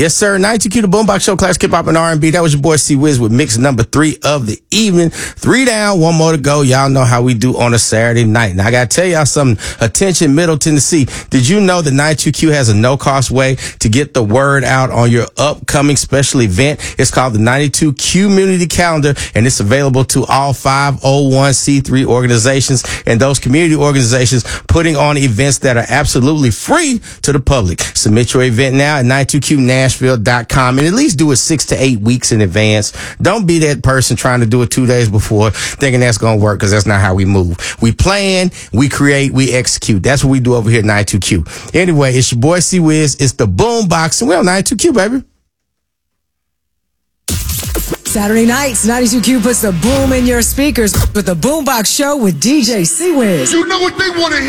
Yes, sir. 92Q, the Boombox Show, classic hip hop and R&B. That was your boy C-Wiz with mix number 3 of the evening. 3 down, 1 more to go. Y'all know how we do on a Saturday night. Now, I got to tell y'all something. Attention, Middle Tennessee. Did you know that 92Q has a no-cost way to get the word out on your upcoming special event? It's called the 92Q Community Calendar, and it's available to all 501c3 organizations and those community organizations putting on events that are absolutely free to the public. Submit your event now at 92qnashville.com and at least do it 6 to 8 weeks in advance. Don't be that person trying to do it 2 days before thinking that's going to work, because that's not how we move. We plan, we create, we execute. That's what we do over here at 92Q. Anyway, it's your boy C-Wiz. It's the Boombox, and we're on 92Q, baby. Saturday nights, 92Q puts the boom in your speakers with the Boombox Show with DJ C-Wiz. You know what they want to hear?